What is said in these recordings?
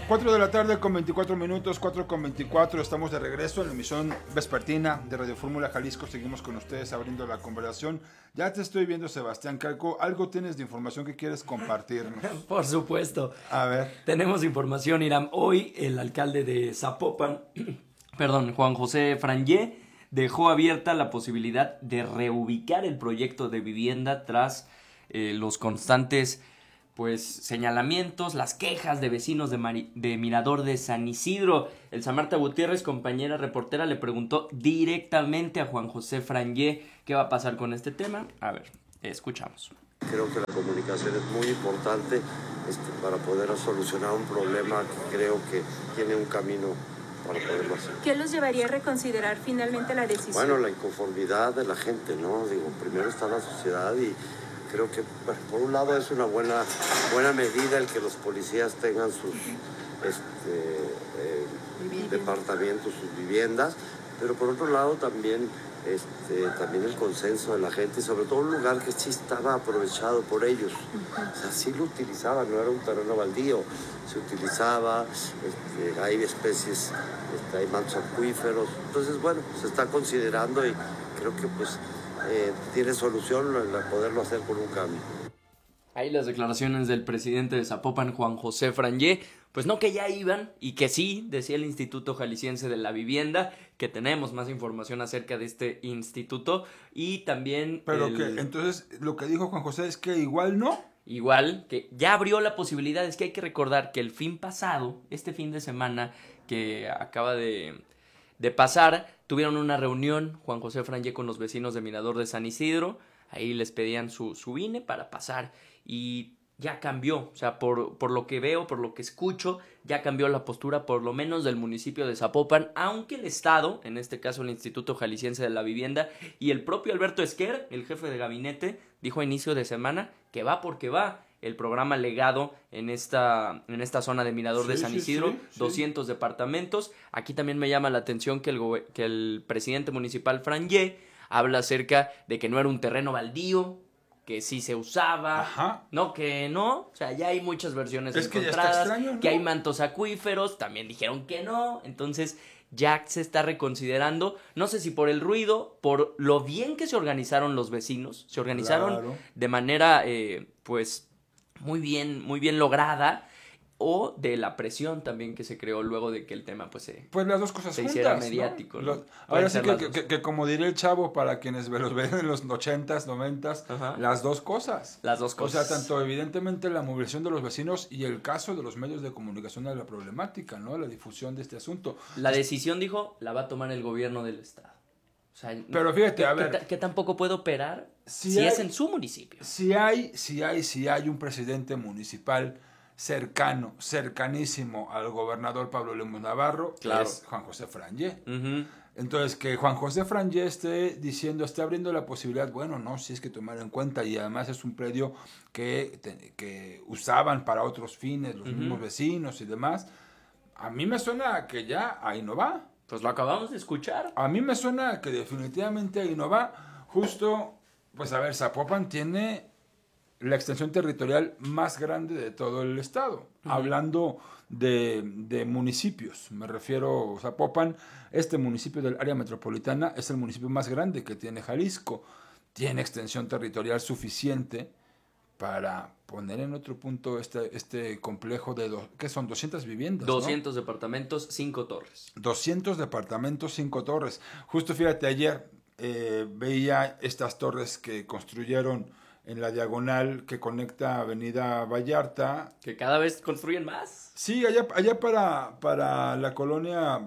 4 de la tarde con 24 minutos, 4 con 24, estamos de regreso en la emisión vespertina de Radio Fórmula Jalisco. Seguimos con ustedes abriendo la conversación. Ya te estoy viendo, Sebastián Calco. ¿Algo tienes de información que quieres compartirnos? Por supuesto. A ver. Tenemos información, Iram. Hoy el alcalde de Zapopan, Juan José Frangé, dejó abierta la posibilidad de reubicar el proyecto de vivienda tras los constantes señalamientos, las quejas de vecinos de Mirador de San Isidro. Elsa Marta Gutiérrez, compañera reportera, le preguntó directamente a Juan José Frangé qué va a pasar con este tema. A ver, escuchamos. Creo que la comunicación es muy importante para poder solucionar un problema que creo que tiene un camino para poderlo hacer. ¿Qué los llevaría a reconsiderar finalmente la decisión? Bueno, la inconformidad de la gente, ¿no? Primero está la sociedad y creo que, por un lado, es una buena medida el que los policías tengan sus departamentos, sus viviendas, pero por otro lado también el consenso de la gente y sobre todo un lugar que sí estaba aprovechado por ellos. O sea, sí lo utilizaban, no era un terreno baldío, se utilizaba, hay especies, hay mantos acuíferos, entonces bueno, se está considerando y creo que tiene solución poderlo hacer con un cambio. Ahí las declaraciones del presidente de Zapopan, Juan José Frangé, pues no que ya iban y que sí, decía el Instituto Jalisciense de la Vivienda, que tenemos más información acerca de este instituto y también... Pero entonces lo que dijo Juan José es que igual no. Igual, que ya abrió la posibilidad, es que hay que recordar que el fin pasado, este fin de semana que acaba de pasar, tuvieron una reunión Juan José Frangé con los vecinos de Mirador de San Isidro, ahí les pedían su INE para pasar y ya cambió, o sea, por lo que veo, por lo que escucho, ya cambió la postura por lo menos del municipio de Zapopan, aunque el Estado, en este caso el Instituto Jalisciense de la Vivienda y el propio Alberto Esquer, el jefe de gabinete, dijo a inicio de semana que va porque va el programa legado en esta zona de Mirador de San Isidro, 200 departamentos. Aquí también me llama la atención que el presidente municipal Frangé habla acerca de que no era un terreno baldío, que sí se usaba, Ajá. no, que no, o sea, ya hay muchas versiones es encontradas, que ya está extraño, ¿no? Que hay mantos acuíferos, también dijeron que no, entonces ya se está reconsiderando, no sé si por el ruido, por lo bien que se organizaron los vecinos, se organizaron de manera, muy bien lograda, o de la presión también que se creó luego de que el tema pues las dos cosas se juntas, hiciera mediático, ¿no? Ahora sí que como diría el chavo, para quienes los ven en los 80s, 90s, las dos cosas. O sea, tanto evidentemente la movilización de los vecinos y el caso de los medios de comunicación de la problemática, ¿no? La difusión de este asunto. La decisión, dijo, la va a tomar el gobierno del estado. O sea, pero fíjate, a ver, que tampoco puede operar si es en su municipio. Si hay un presidente municipal cercanísimo al gobernador Pablo Lemus Navarro, claro, es Juan José Frangé. Uh-huh. Entonces, que Juan José Frangé esté abriendo la posibilidad, bueno, no, si es que tomar en cuenta, y además es un predio que usaban para otros fines los mismos vecinos y demás, a mí me suena que ya ahí no va. Pues lo acabamos de escuchar. A mí me suena que definitivamente ahí no va. Justo, pues a ver, Zapopan tiene la extensión territorial más grande de todo el estado. Hablando de municipios, me refiero a Zapopan, este municipio del área metropolitana es el municipio más grande que tiene Jalisco. Tiene extensión territorial suficiente para poner en otro punto este complejo de, ¿qué son? 200 viviendas, 200 departamentos, 5 torres. 200 departamentos, 5 torres. Justo fíjate, ayer veía estas torres que construyeron en la diagonal que conecta Avenida Vallarta. Que cada vez construyen más. Sí, allá para la colonia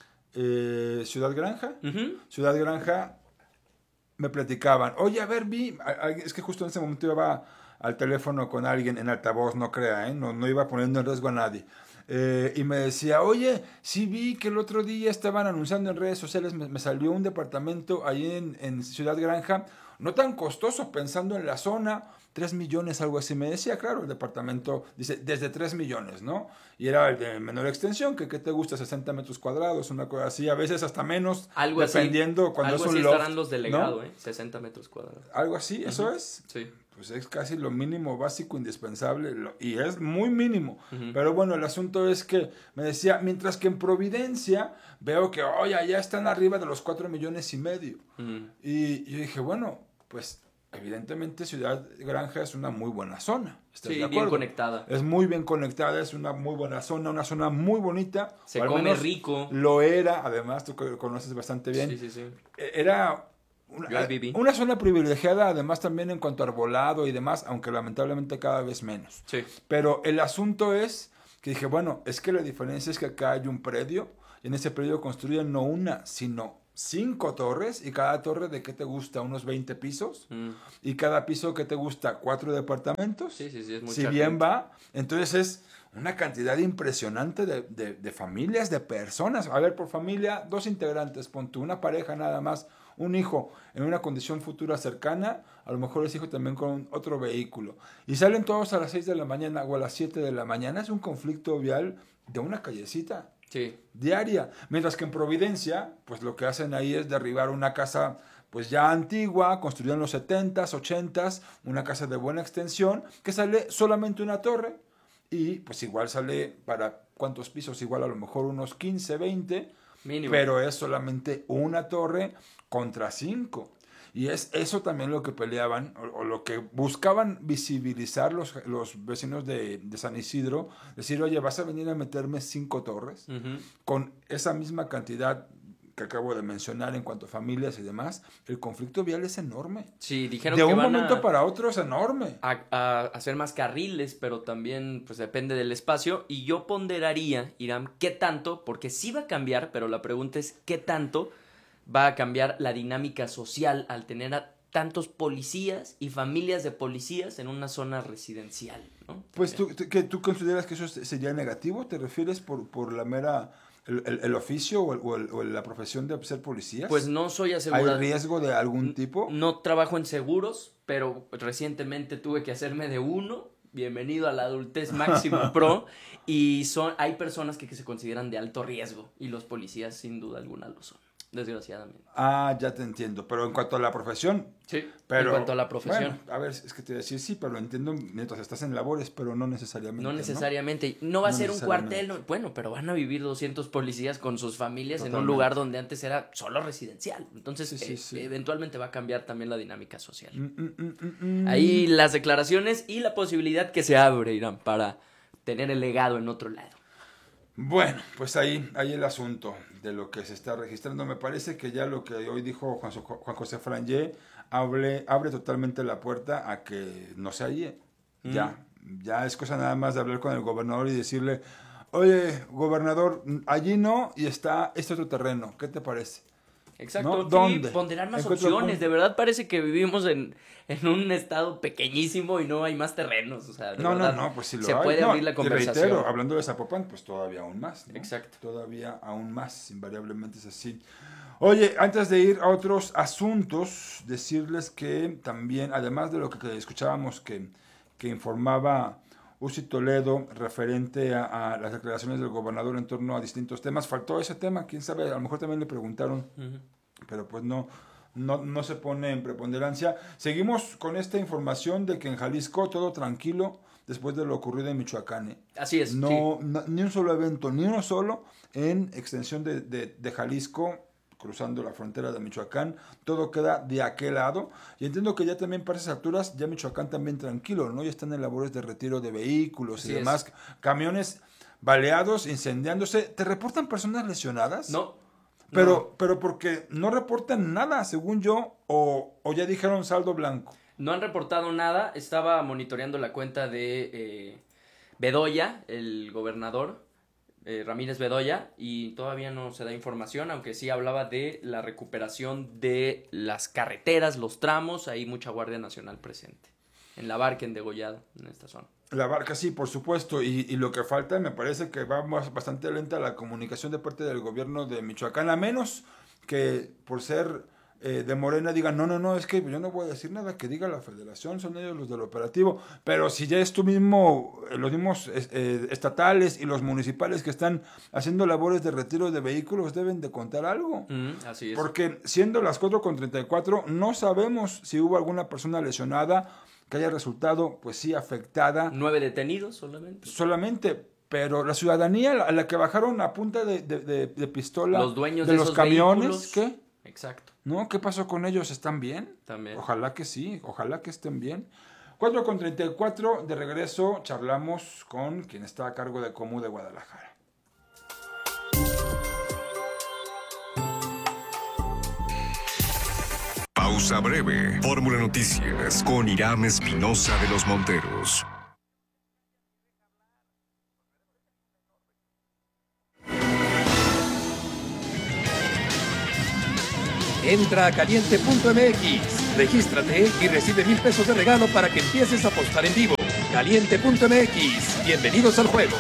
Ciudad Granja. Uh-huh. Ciudad Granja me platicaban. Oye, a ver, es que justo en ese momento iba al teléfono con alguien en altavoz, no crea, no iba poniendo en riesgo a nadie. Y me decía, oye, sí vi que el otro día estaban anunciando en redes sociales, me salió un departamento ahí en Ciudad Granja, no tan costoso, pensando en la zona, 3 millones, algo así. Me decía, claro, el departamento, dice, desde 3 millones, ¿no? Y era el de menor extensión, que ¿qué te gusta? 60 metros cuadrados, una cosa así, a veces hasta menos, algo dependiendo así, cuando algo es un así loft, estarán los delegados, ¿no? 60 metros cuadrados. ¿Algo así? ¿Eso es? Sí. pues es casi lo mínimo básico, indispensable, y es muy mínimo. Pero bueno, el asunto es que me decía, mientras que en Providencia veo que, oye, ya están arriba de los 4,5 millones. Y yo dije, bueno, pues evidentemente Ciudad Granja es una muy buena zona. ¿Estás de acuerdo? Bien conectada. Es muy bien conectada, es una muy buena zona, una zona muy bonita. Se come rico. Lo era, además, tú conoces bastante bien. Sí. Era una zona privilegiada, además también en cuanto a arbolado y demás, aunque lamentablemente cada vez menos. Sí. Pero el asunto es que dije, bueno, es que la diferencia es que acá hay un predio, y en ese predio construyen no una, sino 5 torres, y cada torre, ¿de qué te gusta? Unos 20 pisos, y cada piso, ¿qué te gusta? 4 departamentos. Sí, es mucha si bien gente. va, entonces es una cantidad impresionante de familias, de personas. A ver, por familia, 2 integrantes, pon tú, una pareja nada más, un hijo en una condición futura cercana, a lo mejor es hijo también con otro vehículo, y salen todos a las 6 de la mañana o a las 7 de la mañana, es un conflicto vial de una callecita. Sí. Diaria, mientras que en Providencia, pues lo que hacen ahí es derribar una casa pues ya antigua, construida en los 70s, 80s, una casa de buena extensión, que sale solamente una torre, y pues igual sale para ¿cuántos pisos? Igual a lo mejor unos 15, 20, Mínimo. pero es solamente una torre contra 5. Y es eso también lo que peleaban, o lo que buscaban visibilizar los vecinos de San Isidro, decir, oye, vas a venir a meterme 5 torres, con esa misma cantidad que acabo de mencionar en cuanto a familias y demás. El conflicto vial es enorme. Sí, dijeron de que un van momento para otro es enorme. a hacer más carriles, pero también pues depende del espacio. Y yo ponderaría, Iram, ¿qué tanto? Porque sí va a cambiar, pero la pregunta es ¿qué tanto va a cambiar la dinámica social al tener a tantos policías y familias de policías en una zona residencial, ¿no? Pues ¿tú consideras que eso sería negativo? ¿Te refieres por la mera el oficio o la profesión de ser policías? Pues no soy asegurado. ¿Hay riesgo de algún tipo? No trabajo en seguros, pero recientemente tuve que hacerme de uno. Bienvenido a la adultez máxima pro. Y hay personas que se consideran de alto riesgo, y los policías sin duda alguna lo son, desgraciadamente. Ah, ya te entiendo. Pero en cuanto a la profesión. Sí, pero, en cuanto a la profesión. Bueno, a ver, es que te decía sí, pero lo entiendo mientras estás en labores, pero no necesariamente. No necesariamente. No va a No ser un cuartel. Bueno, pero van a vivir 200 policías con sus familias en un lugar donde antes era solo residencial. Entonces, sí. Eventualmente va a cambiar también la dinámica social. Ahí las declaraciones y la posibilidad que se abre, Irán, para tener el legado en otro lado. Bueno, pues ahí el asunto de lo que se está registrando. Me parece que ya lo que hoy dijo Juan José Frangé abre totalmente la puerta a que no se halle. Ya es cosa nada más de hablar con el gobernador y decirle, oye, gobernador, allí no, y está este otro terreno, ¿qué te parece? Exacto, ¿no? ¿Dónde? Ponderar más opciones. De verdad parece que vivimos en un estado pequeñísimo y no hay más terrenos. O sea, no, pues sí lo hay. Se puede abrir la conversación. Reitero, hablando de Zapopan, pues todavía aún más, ¿no? Exacto. Todavía aún más, invariablemente es así. Oye, antes de ir a otros asuntos, decirles que también, además de lo que escuchábamos que informaba Uzi Toledo referente a las declaraciones del gobernador en torno a distintos temas, faltó ese tema, quién sabe, a lo mejor también le preguntaron, pero pues no se pone en preponderancia. Seguimos con esta información de que en Jalisco todo tranquilo después de lo ocurrido en Michoacán. Así es. Ni un solo evento, ni uno solo en extensión de Jalisco, cruzando la frontera de Michoacán, todo queda de aquel lado, y entiendo que ya también para esas alturas, ya Michoacán también tranquilo, ¿no? Ya están en labores de retiro de vehículos y demás, camiones baleados, incendiándose. ¿Te reportan personas lesionadas? No. Pero porque no reportan nada, según yo, o ya dijeron saldo blanco. No han reportado nada. Estaba monitoreando la cuenta de Bedoya, el gobernador, Ramírez Bedoya, y todavía no se da información, aunque sí hablaba de la recuperación de las carreteras, los tramos. Hay mucha Guardia Nacional presente en La Barca, en Degollado, en esta zona. La Barca, sí, por supuesto, y lo que falta, me parece que va bastante lenta la comunicación de parte del gobierno de Michoacán, a menos que por ser de Morena digan, no, es que yo no voy a decir nada, que diga la federación, son ellos los del operativo, pero si ya es tú mismo, los mismos estatales y los municipales que están haciendo labores de retiro de vehículos deben de contar algo. Así es. Porque siendo las 4:34, no sabemos si hubo alguna persona lesionada que haya resultado, pues sí, afectada. 9 detenidos solamente. Pero la ciudadanía a la que bajaron a punta de pistola, los dueños de de los esos camiones, vehículos. ¿qué? Exacto. ¿No? ¿Qué pasó con ellos? ¿Están bien? También. Ojalá que sí, ojalá que estén bien. 4:34, de regreso charlamos con quien está a cargo de Comú de Guadalajara. Pausa breve. Fórmula Noticias con Irán Espinosa de los Monteros. Entra a caliente.mx, regístrate y recibe 1,000 pesos de regalo para que empieces a apostar en vivo. Caliente.mx, bienvenidos al juego.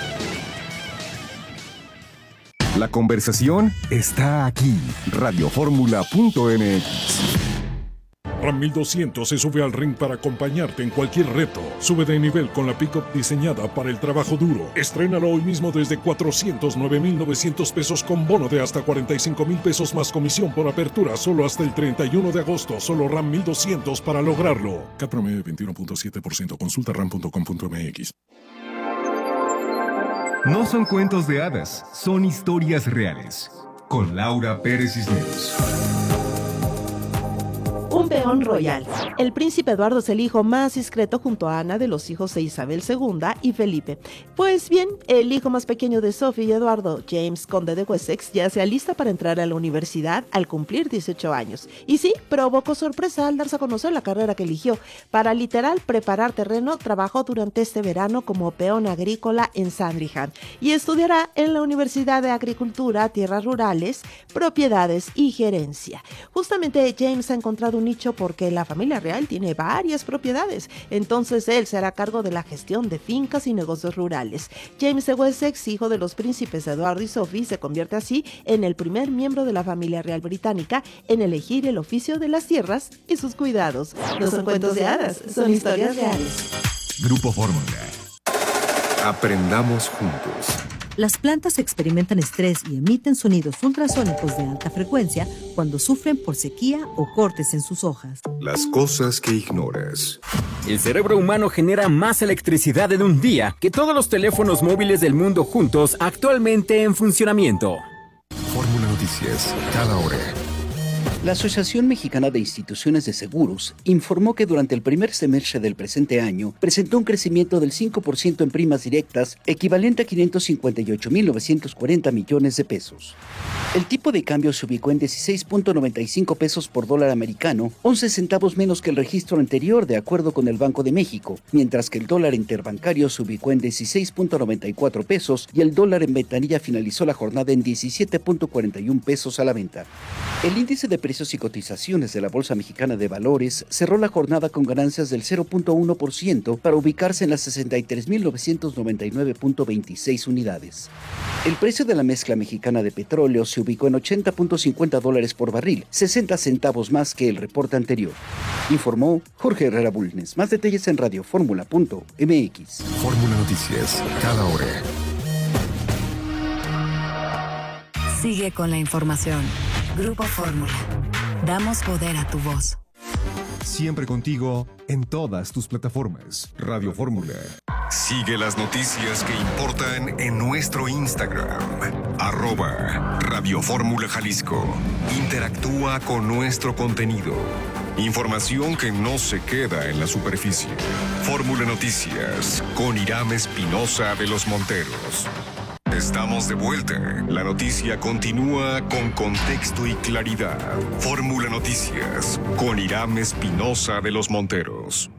La conversación está aquí. Radioformula.mx. Ram 1200 se sube al ring para acompañarte en cualquier reto. Sube de nivel con la pick-up diseñada para el trabajo duro. Estrénalo hoy mismo desde 409,900 pesos con bono de hasta 45,000 pesos más comisión por apertura solo hasta el 31 de agosto. Solo Ram 1200 para lograrlo. CAT promedio 21.7%. Consulta ram.com.mx. No son cuentos de hadas, son historias reales. Con Laura Pérez Cisneros. Un peón royal. El príncipe Eduardo es el hijo más discreto junto a Ana de los hijos de Isabel II y Felipe. Pues bien, el hijo más pequeño de Sophie y Eduardo, James, conde de Wessex, ya se alista para entrar a la universidad al cumplir 18 años. Y sí, provocó sorpresa al darse a conocer la carrera que eligió. Para literal preparar terreno, trabajó durante este verano como peón agrícola en Sandringham y estudiará en la Universidad de Agricultura, Tierras Rurales, Propiedades y Gerencia. Justamente James ha encontrado un nicho porque la familia real tiene varias propiedades, entonces él se hará cargo de la gestión de fincas y negocios rurales. James de Wessex, hijo de los príncipes Eduardo y Sophie, se convierte así en el primer miembro de la familia real británica en elegir el oficio de las tierras y sus cuidados. No son cuentos de hadas, son historias reales. Grupo Fórmula. Aprendamos juntos. Las plantas experimentan estrés y emiten sonidos ultrasónicos de alta frecuencia cuando sufren por sequía o cortes en sus hojas. Las cosas que ignoras. El cerebro humano genera más electricidad en un día que todos los teléfonos móviles del mundo juntos actualmente en funcionamiento. Fórmula Noticias, cada hora. La Asociación Mexicana de Instituciones de Seguros informó que durante el primer semestre del presente año presentó un crecimiento del 5% en primas directas, equivalente a 558,940 millones de pesos. El tipo de cambio se ubicó en 16.95 pesos por dólar americano, 11 centavos menos que el registro anterior de acuerdo con el Banco de México, mientras que el dólar interbancario se ubicó en 16.94 pesos y el dólar en ventanilla finalizó la jornada en 17.41 pesos a la venta. El índice de precios y cotizaciones de la Bolsa Mexicana de Valores cerró la jornada con ganancias del 0.1% para ubicarse en las 63,999.26 unidades. El precio de la mezcla mexicana de petróleo se ubicó en $80.50 por barril, 60 centavos más que el reporte anterior. Informó Jorge Herrera Bulnes. Más detalles en radioformula.mx. Fórmula Noticias, cada hora. Sigue con la información. Grupo Fórmula. Damos poder a tu voz. Siempre contigo en todas tus plataformas. Radio Fórmula. Sigue las noticias que importan en nuestro Instagram. @Radio Fórmula Jalisco. Interactúa con nuestro contenido. Información que no se queda en la superficie. Fórmula Noticias con Irán Espinosa de los Monteros. Estamos de vuelta. La noticia continúa con contexto y claridad. Fórmula Noticias con Irán Espinosa de los Monteros.